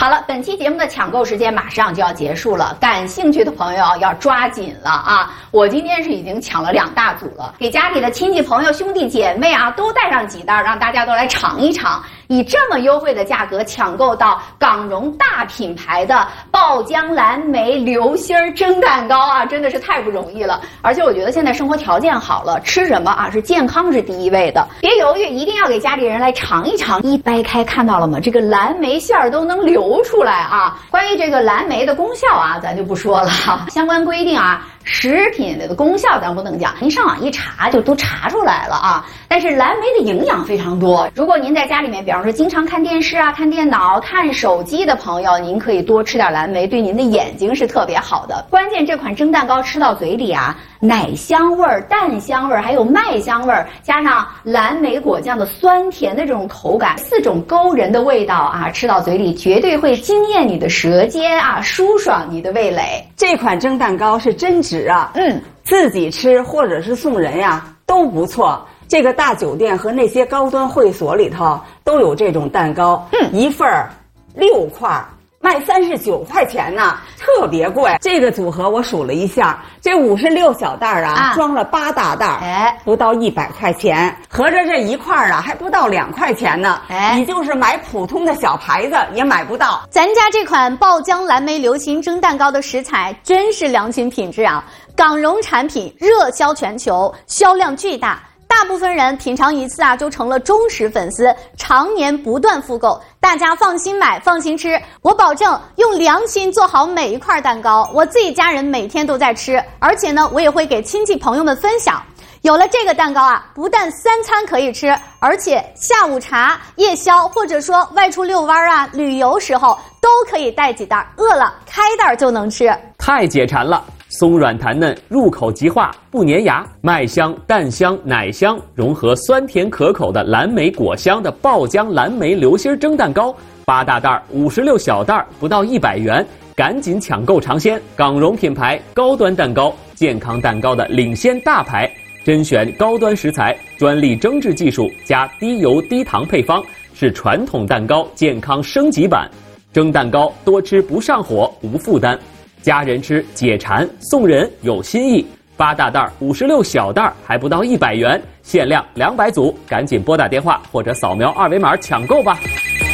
好了，本期节目的抢购时间马上就要结束了，感兴趣的朋友要抓紧了啊！我今天是已经抢了2大组了，给家里的亲戚朋友、兄弟姐妹啊都带上几袋，让大家都来尝一尝。以这么优惠的价格抢购到港荣大品牌的爆浆蓝莓流心蒸蛋糕啊，真的是太不容易了。而且我觉得现在生活条件好了，吃什么啊是健康是第一位的，别犹豫，一定要给家里人来尝一尝。一掰开看到了吗？这个蓝莓馅儿都能流出来啊！关于这个蓝莓的功效啊，咱就不说了，相关规定啊。食品的功效咱不能讲，您上网一查就都查出来了啊。但是蓝莓的营养非常多，如果您在家里面，比方说经常看电视啊、看电脑、看手机的朋友，您可以多吃点蓝莓，对您的眼睛是特别好的。关键这款蒸蛋糕吃到嘴里啊，奶香味儿、蛋香味儿，还有麦香味儿，加上蓝莓果酱的酸甜的这种口感，4种勾人的味道啊，吃到嘴里绝对会惊艳你的舌尖啊，舒爽你的味蕾。 这款蒸蛋糕是真值啊，自己吃或者是送人呀都不错。这个大酒店和那些高端会所里头都有这种蛋糕，一份6块。卖39块钱呢，特别贵。这个组合我数了一下，这56小袋啊，装了8大袋，不到100块钱，合着这一块啊还不到2块钱呢。你就是买普通的小牌子也买不到。 咱家这款爆浆蓝莓流心蒸蛋糕的食材真是良心品质啊！港荣产品热销全球，销量巨大。大部分人品尝一次啊，就成了忠实粉丝，常年不断复购。大家放心买，放心吃，我保证用良心做好每一块蛋糕。我自己家人每天都在吃，而且呢，我也会给亲戚朋友们分享。有了这个蛋糕啊，不但3餐可以吃，而且下午茶、夜宵或者说外出遛弯啊、旅游时候都可以带几袋，饿了开袋就能吃。 太解馋了！松软弹嫩，入口即化，不粘牙，麦香、蛋香、奶香融合酸甜可口的蓝莓果香的爆浆蓝莓流心蒸蛋糕，8大袋56小袋，不到100元，赶紧抢购尝鲜！港荣品牌高端蛋糕，健康蛋糕的领先大牌，甄选高端食材，专利蒸制技术加低油低糖配方，是传统蛋糕健康升级版。蒸蛋糕多吃不上火，无负担。家人吃解馋，送人有新意。8大袋56小袋，还不到100元，限量200组，赶紧拨打电话或者扫描2维码抢购吧。